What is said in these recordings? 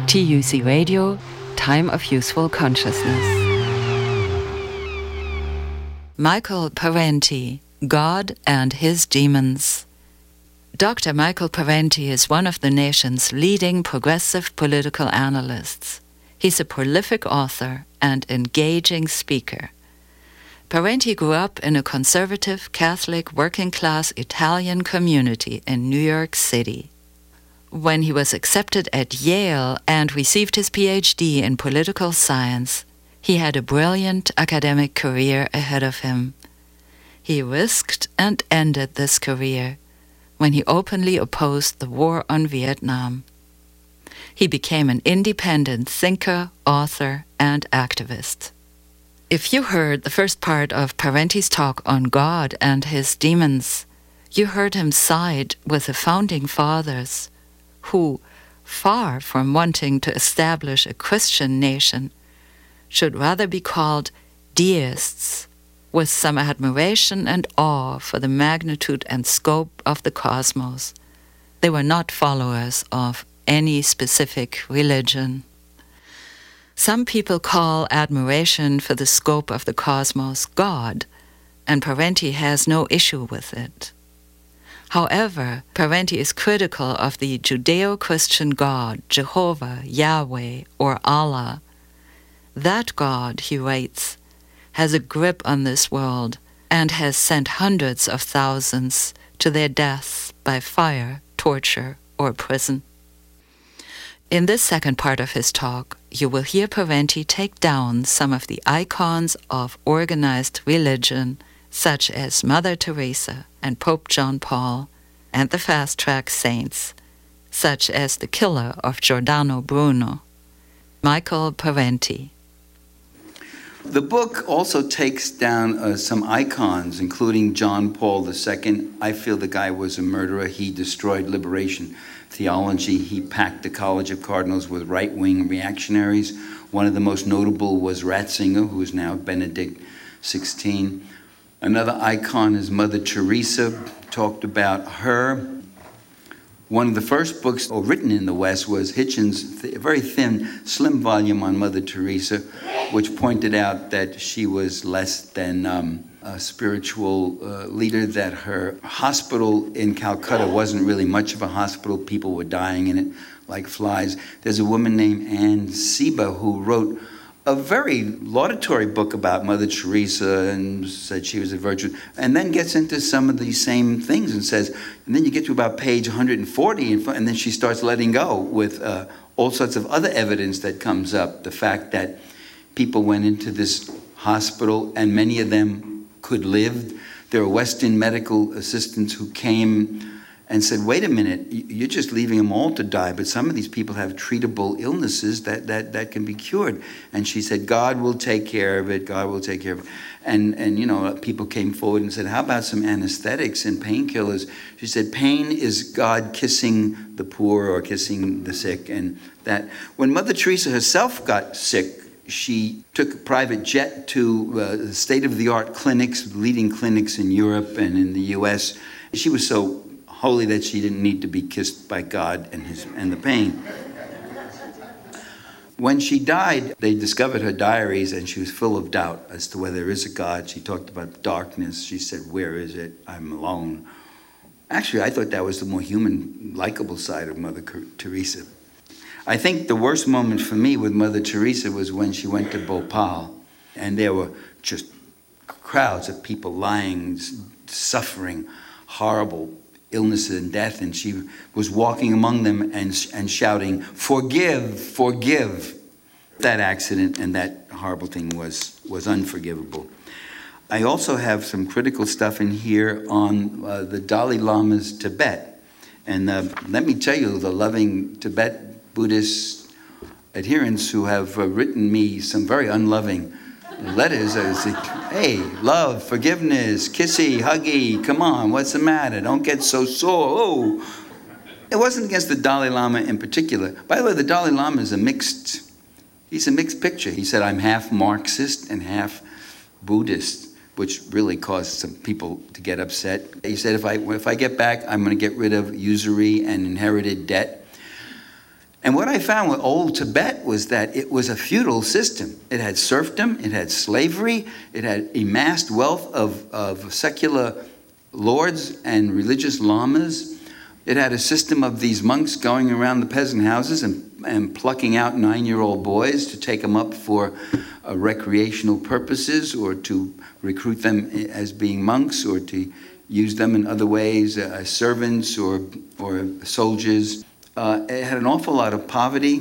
TUC Radio, Time of Useful Consciousness. Michael Parenti, God and His Demons. Dr. Michael Parenti is one of the nation's leading progressive political analysts. He's a prolific author and engaging speaker. Parenti grew up in a conservative, Catholic, working-class Italian community in New York City. When he was accepted at Yale and received his PhD in political science, he had a brilliant academic career ahead of him. He risked and ended this career when he openly opposed the war on Vietnam. He became an independent thinker, author, and activist. If you heard the first part of Parenti's talk on God and His Demons, you heard him side with the founding fathers, who, far from wanting to establish a Christian nation, should rather be called deists, with some admiration and awe for the magnitude and scope of the cosmos. They were not followers of any specific religion. Some people call admiration for the scope of the cosmos God, and Parenti has no issue with it. However, Parenti is critical of the Judeo-Christian God, Jehovah, Yahweh, or Allah. That God, he writes, has a grip on this world and has sent hundreds of thousands to their deaths by fire, torture, or prison. In this second part of his talk, you will hear Parenti take down some of the icons of organized religion, such as Mother Teresa and Pope John Paul, and the fast-track saints, such as the killer of Giordano Bruno. Michael Parenti. The book also takes down some icons, including John Paul II. I feel the guy was a murderer. He destroyed liberation theology. He packed the College of Cardinals with right-wing reactionaries. One of the most notable was Ratzinger, who is now Benedict XVI. Another icon is Mother Teresa, talked about her. One of the first books written in the West was Hitchens' very thin, slim volume on Mother Teresa, which pointed out that she was less than a spiritual leader, that her hospital in Calcutta wasn't really much of a hospital. People were dying in it like flies. There's a woman named Anne Seba who wrote a very laudatory book about Mother Teresa and said she was a virgin, and then gets into some of these same things and says, and then you get to about page 140, and then she starts letting go with all sorts of other evidence that comes up. The fact that people went into this hospital and many of them could live. There were Western medical assistants who came and said, wait a minute, you're just leaving them all to die, but some of these people have treatable illnesses that can be cured. And she said, God will take care of it, God will take care of it. And you know, people came forward and said, how about some anesthetics and painkillers? She said, pain is God kissing the poor or kissing the sick. And that when Mother Teresa herself got sick, she took a private jet to state-of-the-art clinics, leading clinics in Europe and in the US. She was so holy that she didn't need to be kissed by God and the pain. When she died, they discovered her diaries, and she was full of doubt as to whether there is a God. She talked about darkness. She said, where is it? I'm alone. Actually, I thought that was the more human, likable side of Mother Teresa. I think the worst moment for me with Mother Teresa was when she went to Bhopal, and there were just crowds of people lying, suffering, horrible illness and death, and she was walking among them and shouting, forgive, forgive. That accident and that horrible thing was unforgivable. I also have some critical stuff in here on the Dalai Lama's Tibet. And let me tell you, the loving Tibet Buddhist adherents who have written me some very unloving letters. I say, hey, love, forgiveness, kissy, huggy, come on, what's the matter? Don't get so sore. Oh. It wasn't against the Dalai Lama in particular. By the way, the Dalai Lama is he's a mixed picture. He said, I'm half Marxist and half Buddhist, which really caused some people to get upset. He said, if I get back, I'm going to get rid of usury and inherited debt. And what I found with old Tibet was that it was a feudal system. It had serfdom, it had slavery, it had amassed wealth of secular lords and religious lamas. It had a system of these monks going around the peasant houses and plucking out 9-year-old boys to take them up for recreational purposes, or to recruit them as being monks, or to use them in other ways as servants or soldiers. It had an awful lot of poverty.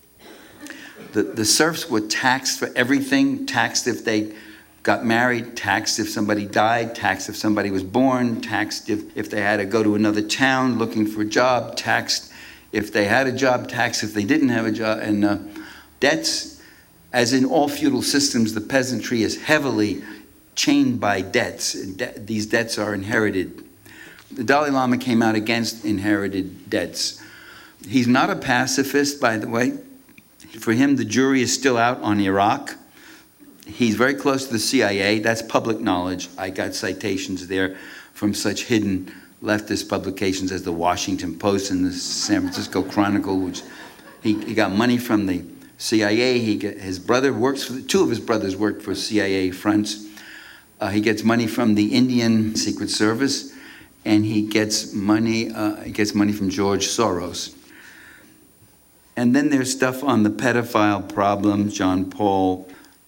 The serfs were taxed for everything, taxed if they got married, taxed if somebody died, taxed if somebody was born, taxed if they had to go to another town looking for a job, taxed if they had a job, taxed if they didn't have a job. And debts, as in all feudal systems, the peasantry is heavily chained by debts. These debts are inherited. The Dalai Lama came out against inherited debts. He's not a pacifist, by the way. For him, the jury is still out on Iraq. He's very close to the CIA. That's public knowledge. I got citations there from such hidden leftist publications as the Washington Post and the San Francisco Chronicle, which he got money from the CIA. His brother works for, two of his brothers worked for CIA fronts. He gets money from the Indian Secret Service, and he gets money from George Soros. And then there's stuff on the pedophile problem. John Paul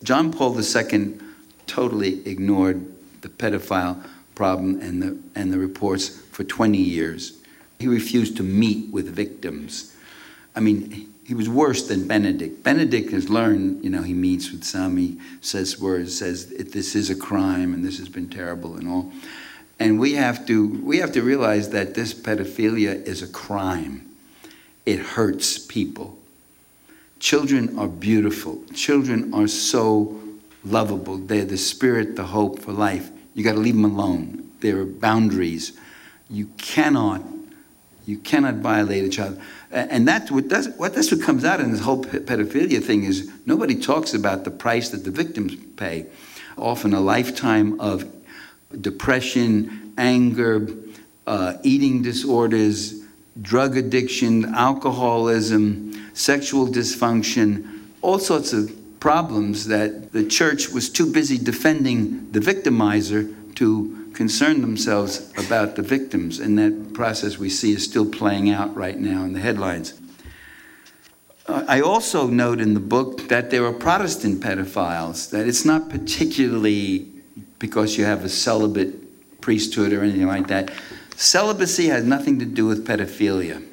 II totally ignored the pedophile problem and the reports for 20 years. He refused to meet with victims. I mean, he was worse than Benedict. Benedict has learned, he meets with some, he says words, says this is a crime and this has been terrible and all. And we have to realize that this pedophilia is a crime. It hurts people. Children are beautiful. Children are so lovable. They're the spirit, the hope for life. You got to leave them alone. There are boundaries. You cannot violate a child. And that's what comes out in this whole pedophilia thing is nobody talks about the price that the victims pay. Often a lifetime of depression, anger, eating disorders, drug addiction, alcoholism, sexual dysfunction, all sorts of problems that the church was too busy defending the victimizer to concern themselves about the victims. And that process we see is still playing out right now in the headlines. I also note in the book that there are Protestant pedophiles, that it's not particularly because you have a celibate priesthood or anything like that. Celibacy has nothing to do with pedophilia.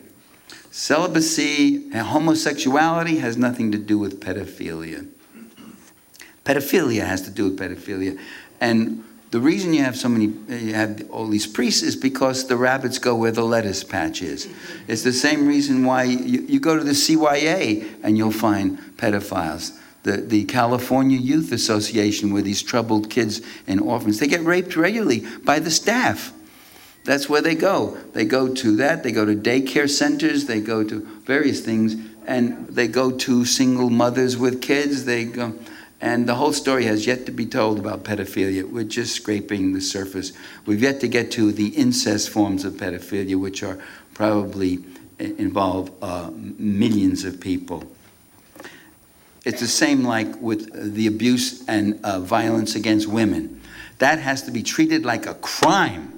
Celibacy and homosexuality has nothing to do with pedophilia. Pedophilia has to do with pedophilia. And the reason you have all these priests is because the rabbits go where the lettuce patch is. It's the same reason why you go to the CYA and you'll find pedophiles. The California Youth Association, where these troubled kids and orphans, they get raped regularly by the staff. That's where they go. They go to that. They go to daycare centers. They go to various things. And they go to single mothers with kids. They go, and the whole story has yet to be told about pedophilia. We're just scraping the surface. We've yet to get to the incest forms of pedophilia, which are probably involve millions of people. It's the same like with the abuse and violence against women. That has to be treated like a crime.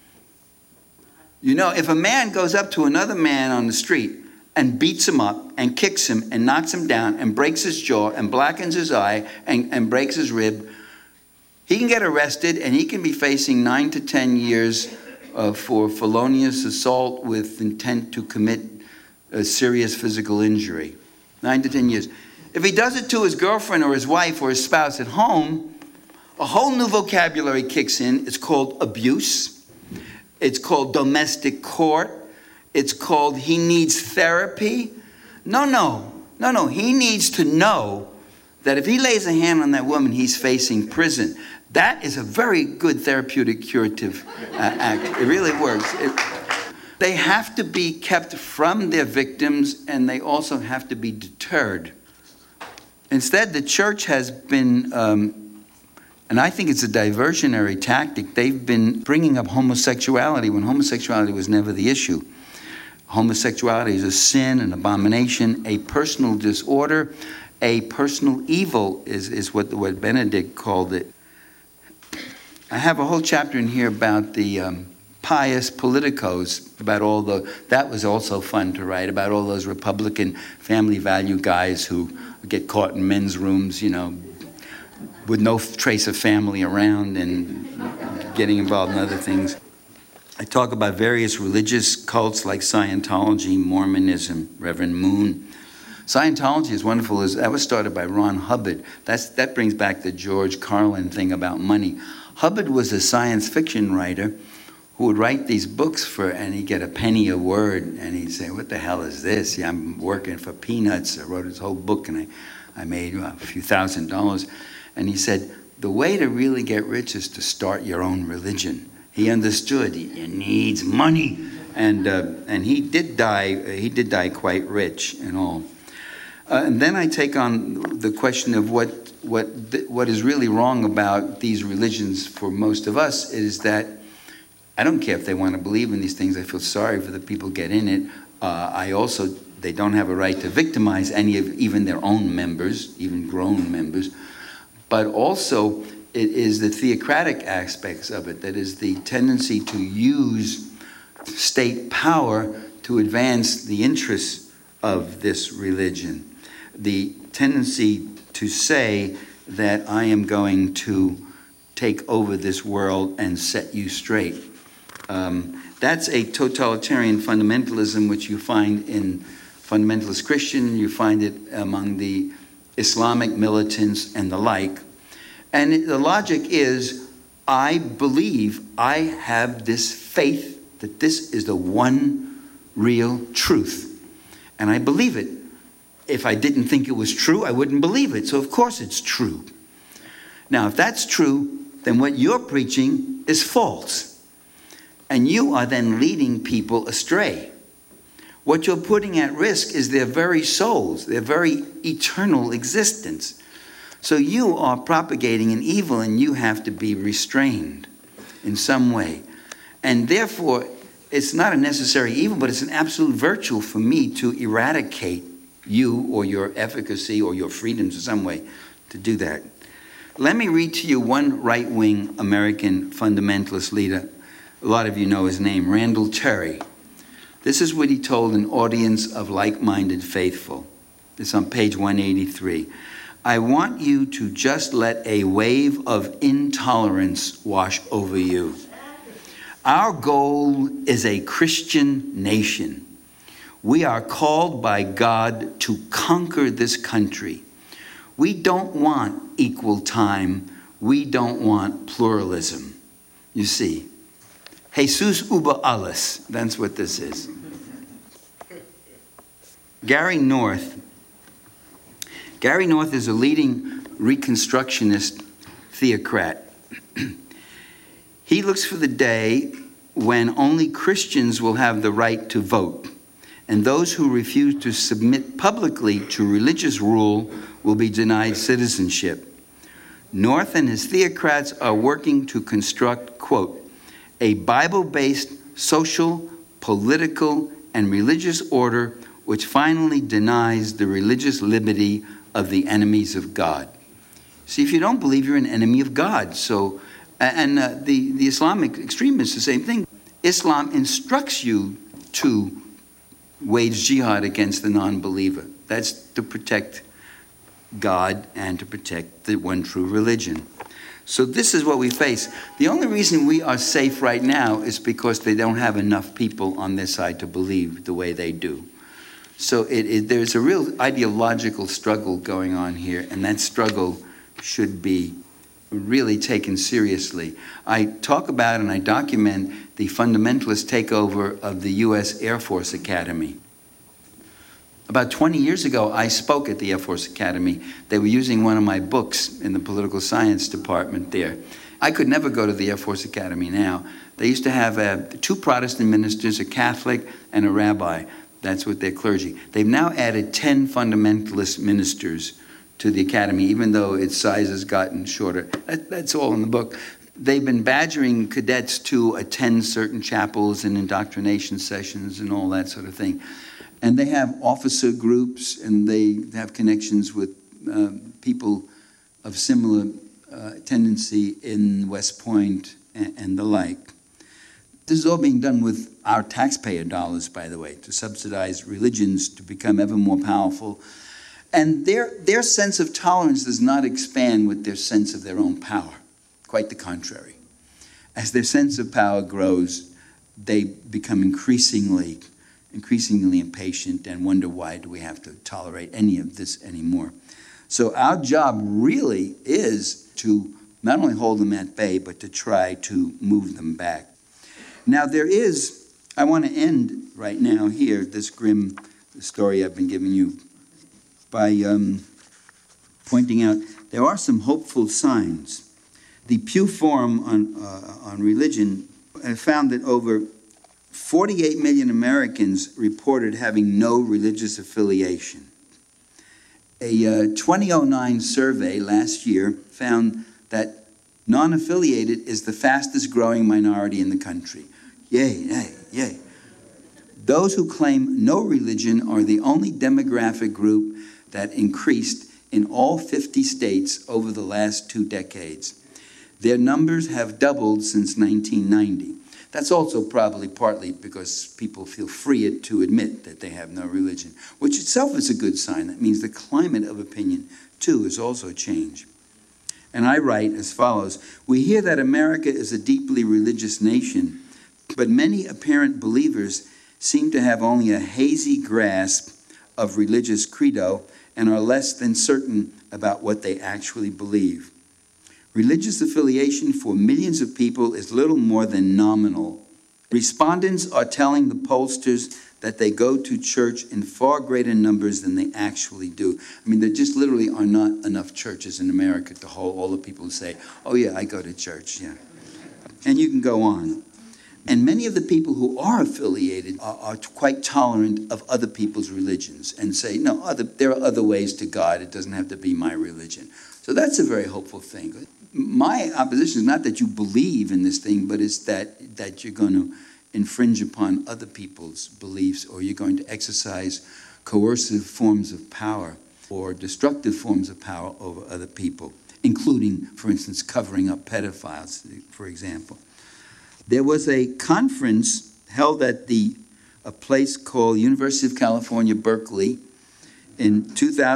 If a man goes up to another man on the street and beats him up and kicks him and knocks him down and breaks his jaw and blackens his eye and breaks his rib, he can get arrested and he can be facing 9 to 10 years for felonious assault with intent to commit a serious physical injury. 9 to 10 years. If he does it to his girlfriend or his wife or his spouse at home, a whole new vocabulary kicks in. It's called abuse. It's called domestic court. It's called he needs therapy. No. He needs to know that if he lays a hand on that woman, he's facing prison. That is a very good therapeutic curative act. It really works. They have to be kept from their victims, and they also have to be deterred. Instead, the church has been, and I think it's a diversionary tactic, they've been bringing up homosexuality when homosexuality was never the issue. Homosexuality is a sin, an abomination, a personal disorder, a personal evil is what Benedict called it. I have a whole chapter in here about the pious politicos, about that was also fun to write, about all those Republican family value guys who get caught in men's rooms, with no trace of family around and getting involved in other things. I talk about various religious cults like Scientology, Mormonism, Reverend Moon. Scientology is wonderful. That was started by Ron Hubbard. That brings back the George Carlin thing about money. Hubbard was a science fiction writer who would write these books and he'd get a penny a word, and he'd say, what the hell is this? Yeah, I'm working for peanuts. I wrote this whole book, and I made a few $1,000s. And he said, the way to really get rich is to start your own religion. He understood it needs money. And he did die quite rich and all. And then I take on the question of what is really wrong about these religions for most of us is that I don't care if they want to believe in these things. I feel sorry for the people who get in it. They don't have a right to victimize any of even their own members, even grown members. But also, it is the theocratic aspects of it, that is the tendency to use state power to advance the interests of this religion. The tendency to say that I am going to take over this world and set you straight. That's a totalitarian fundamentalism which you find in fundamentalist Christian, you find it among the Islamic militants and the like. And the logic is, I believe, I have this faith that this is the one real truth. And I believe it. If I didn't think it was true, I wouldn't believe it. So of course it's true. Now, if that's true, then what you're preaching is false. And you are then leading people astray. What you're putting at risk is their very souls, their very eternal existence. So you are propagating an evil, and you have to be restrained in some way. And therefore, it's not a necessary evil, but it's an absolute virtue for me to eradicate you or your efficacy or your freedoms in some way to do that. Let me read to you one right-wing American fundamentalist leader. A lot of you know his name, Randall Terry. This is what he told an audience of like-minded faithful. It's on page 183. I want you to just let a wave of intolerance wash over you. Our goal is a Christian nation. We are called by God to conquer this country. We don't want equal time. We don't want pluralism. You see, Jesus über alles. That's what this is. Gary North is a leading Reconstructionist theocrat. He looks for the day when only Christians will have the right to vote, and those who refuse to submit publicly to religious rule will be denied citizenship. North and his theocrats are working to construct, quote, a Bible-based social, political, and religious order which finally denies the religious liberty of the enemies of God. See, if you don't believe, you're an enemy of God. So, and the Islamic extremists, the same thing. Islam instructs you to wage jihad against the non-believer. That's to protect God and to protect the one true religion. So this is what we face. The only reason we are safe right now is because they don't have enough people on their side to believe the way they do. So there's a real ideological struggle going on here, and that struggle should be really taken seriously. I talk about and I document the fundamentalist takeover of the U.S. Air Force Academy. About 20 years ago, I spoke at the Air Force Academy. They were using one of my books in the political science department there. I could never go to the Air Force Academy now. They used to have 2 Protestant ministers, a Catholic and a rabbi. That's what their clergy. They've now added 10 fundamentalist ministers to the academy, even though its size has gotten shorter. That's all in the book. They've been badgering cadets to attend certain chapels and indoctrination sessions and all that sort of thing. And they have officer groups, and they have connections with people of similar tendency in West Point and the like. This is all being done with our taxpayer dollars, by the way, to subsidize religions to become ever more powerful. And their sense of tolerance does not expand with their sense of their own power. Quite the contrary. As their sense of power grows, they become increasingly impatient and wonder, why do we have to tolerate any of this anymore? So our job really is to not only hold them at bay, but to try to move them back. Now I want to end right now here, this grim story I've been giving you, by pointing out there are some hopeful signs. The Pew Forum on Religion found that over 48 million Americans reported having no religious affiliation. A 2009 survey last year found that non-affiliated is the fastest growing minority in the country. Yay, yay, yay. Those who claim no religion are the only demographic group that increased in all 50 states over the last 2 decades. Their numbers have doubled since 1990. That's also probably partly because people feel free to admit that they have no religion, which itself is a good sign. That means the climate of opinion, too, has also changed. And I write as follows: we hear that America is a deeply religious nation, but many apparent believers seem to have only a hazy grasp of religious credo and are less than certain about what they actually believe. Religious affiliation for millions of people is little more than nominal. Respondents are telling the pollsters that they go to church in far greater numbers than they actually do. I mean, there just literally are not enough churches in America to hold all the people who say, oh yeah, I go to church, yeah. And you can go on. And many of the people who are affiliated are quite tolerant of other people's religions and say, no, there are other ways to God. It doesn't have to be my religion. So that's a very hopeful thing. My opposition is not that you believe in this thing, but it's that you're going to infringe upon other people's beliefs, or you're going to exercise coercive forms of power or destructive forms of power over other people, including, for instance, covering up pedophiles, for example. There was a conference held at a place called University of California, Berkeley, in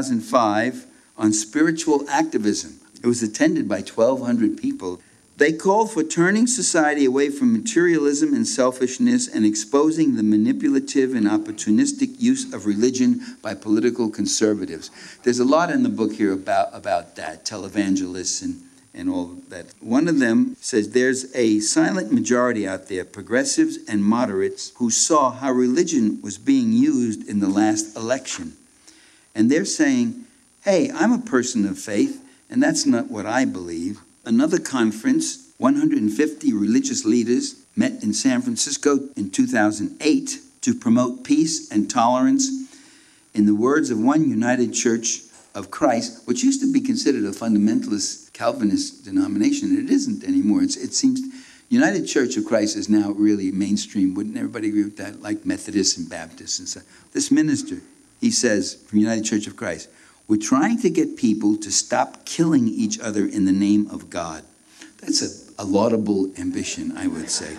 2005 on spiritual activism. It was attended by 1,200 people. They called for turning society away from materialism and selfishness and exposing the manipulative and opportunistic use of religion by political conservatives. There's a lot in the book here about that, televangelists and all of that. One of them says there's a silent majority out there, progressives and moderates, who saw how religion was being used in the last election. And they're saying, hey, I'm a person of faith, and that's not what I believe. Another conference, 150 religious leaders met in San Francisco in 2008 to promote peace and tolerance. In the words of one United Church of Christ, which used to be considered a fundamentalist Calvinist denomination, it isn't anymore. It seems United Church of Christ is now really mainstream. Wouldn't everybody agree with that? Like Methodists and Baptists and stuff. This minister, he says, from United Church of Christ, we're trying to get people to stop killing each other in the name of God. That's a laudable ambition, I would say.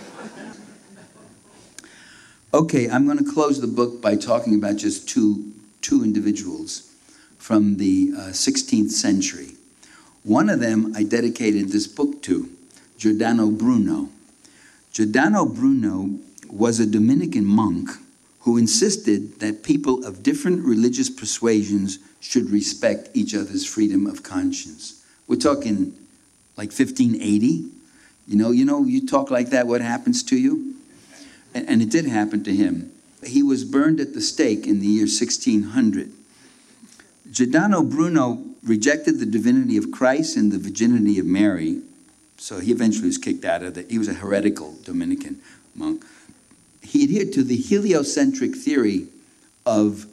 Okay, I'm going to close the book by talking about just two individuals from the 16th century. One of them I dedicated this book to, Giordano Bruno. Giordano Bruno was a Dominican monk who insisted that people of different religious persuasions should respect each other's freedom of conscience. We're talking like 1580. You talk like that, what happens to you? And it did happen to him. He was burned at the stake in the year 1600. Giordano Bruno rejected the divinity of Christ and the virginity of Mary, so he eventually was kicked out of he was a heretical Dominican monk. He adhered to the heliocentric theory of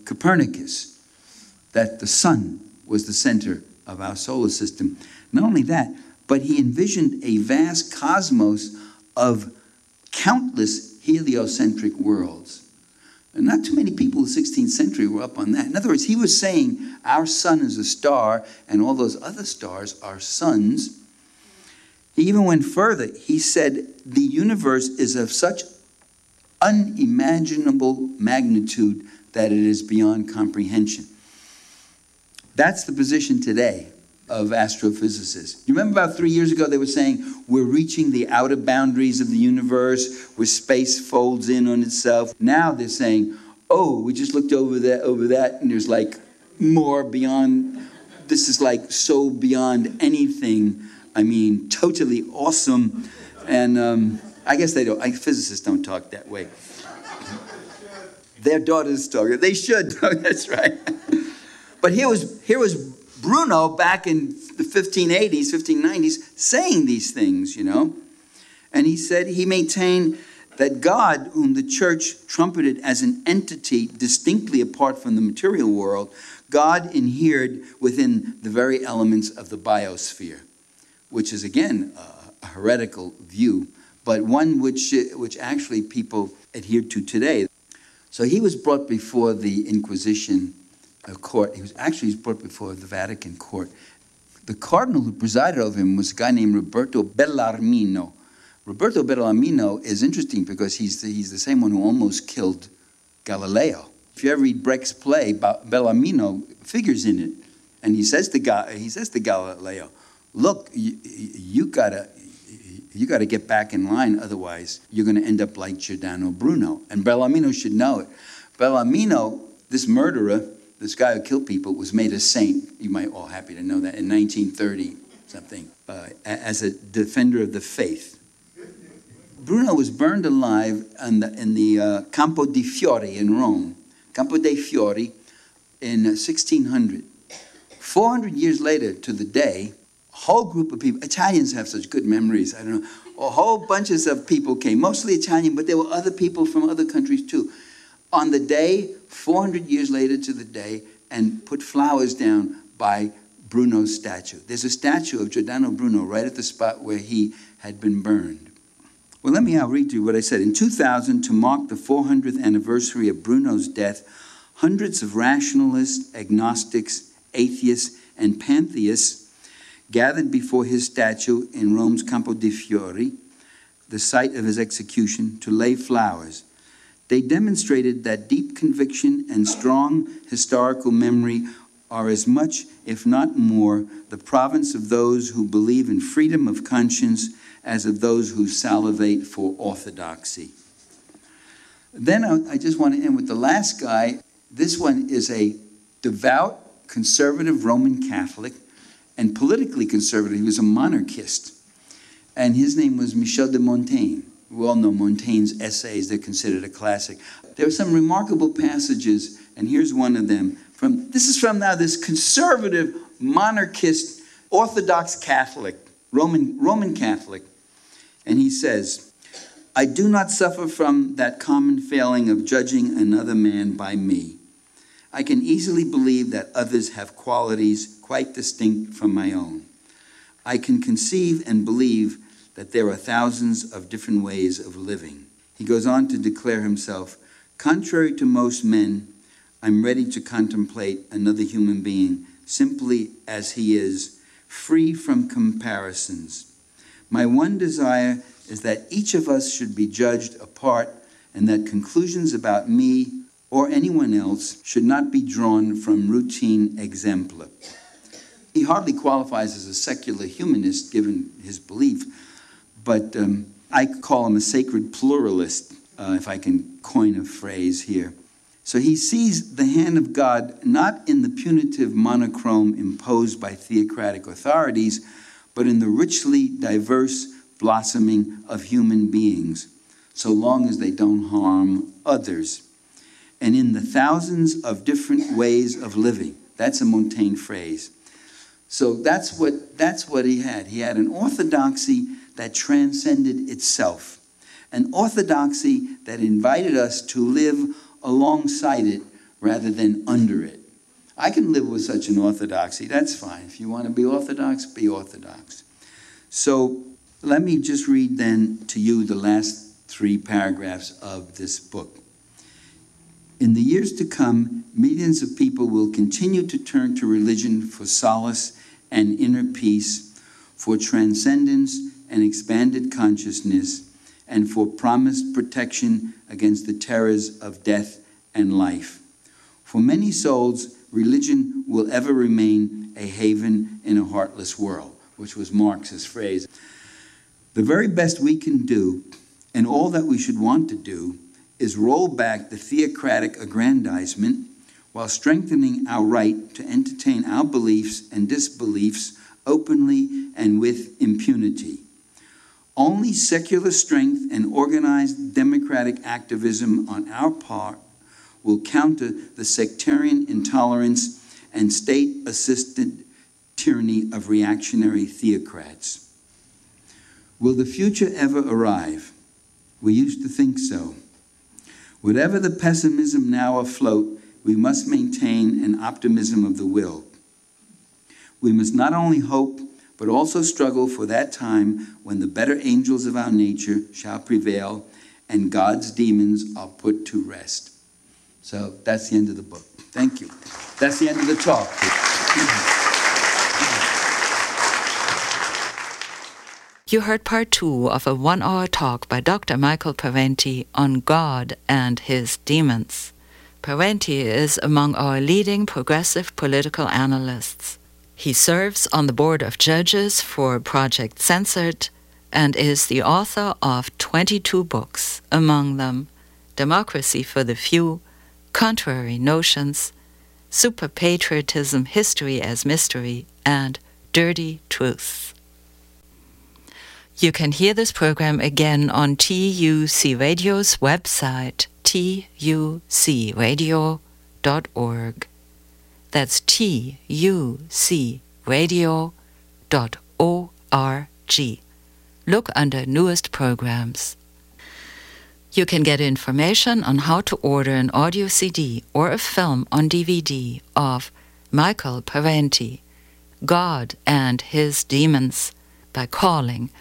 Copernicus, that the sun was the center of our solar system. Not only that, but he envisioned a vast cosmos of countless heliocentric worlds. And not too many people in the 16th century were up on that. In other words, he was saying our sun is a star and all those other stars are suns. He even went further. He said the universe is of such unimaginable magnitude that it is beyond comprehension. That's the position today of astrophysicists. You remember about 3 years ago they were saying we're reaching the outer boundaries of the universe where space folds in on itself. Now they're saying, oh, we just looked over that, and there's like more beyond. This is like so beyond anything. I mean, totally awesome. And I guess they don't. Physicists don't talk that way. Their daughters talk. They should. That's right. But here was Bruno back in the 1580s, 1590s, saying these things, you know. And he said he maintained that God, whom the church trumpeted as an entity distinctly apart from the material world, God inhered within the very elements of the biosphere, which is, again, a heretical view, but one which actually people adhere to today. So he was brought before the Inquisition court. He was brought before the Vatican court. The cardinal who presided over him was a guy named Roberto Bellarmino. Roberto Bellarmino is interesting because he's the same one who almost killed Galileo. If you ever read Brecht's play, Bellarmino figures in it, and he says to Galileo, "Look, you gotta get back in line, otherwise you're going to end up like Giordano Bruno." And Bellarmino should know it. Bellarmino, this murderer, this guy who killed people, was made a saint. You might all happy to know that in 1930 something as a defender of the faith. Bruno was burned alive in the Campo dei Fiori in Rome. Campo dei Fiori in 1600. 400 years later to the day, a whole group of people, Italians have such good memories, I don't know, a whole bunches of people came, mostly Italian, but there were other people from other countries too. On the day, 400 years later to the day, and put flowers down by Bruno's statue. There's a statue of Giordano Bruno right at the spot where he had been burned. Well, I'll read to you what I said. In 2000, to mark the 400th anniversary of Bruno's death, hundreds of rationalists, agnostics, atheists, and pantheists gathered before his statue in Rome's Campo dei Fiori, the site of his execution, to lay flowers. They demonstrated that deep conviction and strong historical memory are as much, if not more, the province of those who believe in freedom of conscience as of those who salivate for orthodoxy. Then I just want to end with the last guy. This one is a devout, conservative Roman Catholic and politically conservative. He was a monarchist. And his name was Michel de Montaigne. We all know Montaigne's essays. They're considered a classic. There are some remarkable passages, and here's one of them. This is from now this conservative, monarchist, Orthodox Catholic, Roman Catholic. And he says, "I do not suffer from that common failing of judging another man by me. I can easily believe that others have qualities quite distinct from my own. I can conceive and believe that there are thousands of different ways of living." He goes on to declare himself, "Contrary to most men, I'm ready to contemplate another human being simply as he is, free from comparisons. My one desire is that each of us should be judged apart and that conclusions about me or anyone else should not be drawn from routine exempla." He hardly qualifies as a secular humanist given his belief, but I call him a sacred pluralist, if I can coin a phrase here. So he sees the hand of God not in the punitive monochrome imposed by theocratic authorities, but in the richly diverse blossoming of human beings, so long as they don't harm others, and in the thousands of different ways of living. That's a Montaigne phrase. So that's what he had. He had an orthodoxy that transcended itself, an orthodoxy that invited us to live alongside it rather than under it. I can live with such an orthodoxy. That's fine. If you want to be orthodox, be orthodox. So let me just read then to you the last 3 paragraphs of this book. In the years to come, millions of people will continue to turn to religion for solace and inner peace, for transcendence and expanded consciousness, and for promised protection against the terrors of death and life. For many souls, religion will ever remain a haven in a heartless world, which was Marx's phrase. The very best we can do, and all that we should want to do, is roll back the theocratic aggrandizement while strengthening our right to entertain our beliefs and disbeliefs openly and with impunity. Only secular strength and organized democratic activism on our part will counter the sectarian intolerance and state-assisted tyranny of reactionary theocrats. Will the future ever arrive? We used to think so. Whatever the pessimism now afloat, we must maintain an optimism of the will. We must not only hope, but also struggle for that time when the better angels of our nature shall prevail and God's demons are put to rest. So that's the end of the book. Thank you. That's the end of the talk. You heard part 2 of a 1-hour talk by Dr. Michael Parenti on God and his demons. Parenti is among our leading progressive political analysts. He serves on the board of judges for Project Censored and is the author of 22 books, among them Democracy for the Few, Contrary Notions, Superpatriotism, History as Mystery, and Dirty Truths. You can hear this program again on TUC Radio's website, tucradio.org. That's tucradio.org. Look under Newest Programs. You can get information on how to order an audio CD or a film on DVD of Michael Parenti, God and His Demons, by calling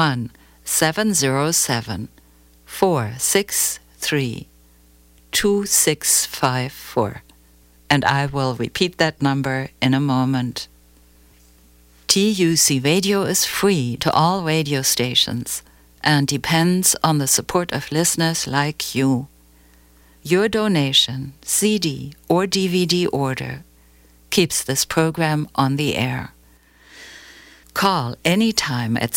1-707-463-2654. And I will repeat that number in a moment. TUC Radio is free to all radio stations and depends on the support of listeners like you. Your donation, CD or DVD order, keeps this program on the air. Call anytime at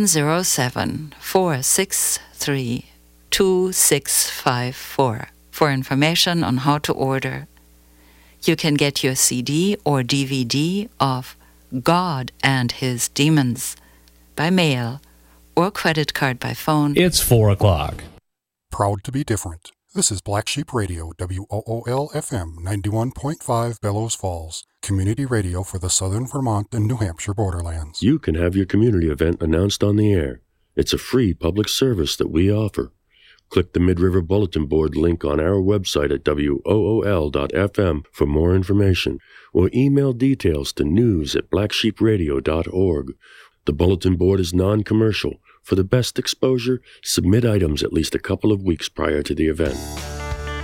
707-463-2654 for information on how to order. You can get your CD or DVD of God and His Demons by mail or credit card by phone. It's 4 o'clock. Proud to be different. This is Black Sheep Radio, WOOL-FM 91.5 Bellows Falls, community radio for the southern Vermont and New Hampshire borderlands. You can have your community event announced on the air. It's a free public service that we offer. Click the Mid-River Bulletin Board link on our website at WOOL.FM for more information, or email details to news@blacksheepradio.org. The bulletin board is non-commercial. For the best exposure, submit items at least a couple of weeks prior to the event.